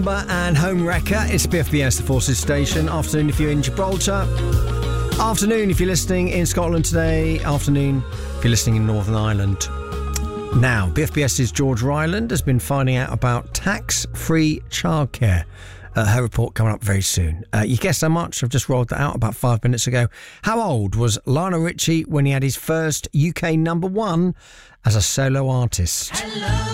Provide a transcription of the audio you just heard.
And Home Wrecker, it's BFBS, the Forces Station. Afternoon if you're in Gibraltar. Afternoon if you're listening in Scotland today. Afternoon if you're listening in Northern Ireland. Now, BFBS's George Ryland has been finding out about tax-free childcare. Her report coming up very soon. You guessed how much? I've just rolled that out about 5 minutes ago. How old was Lionel Richie when he had his first UK #1 as a solo artist? Hello.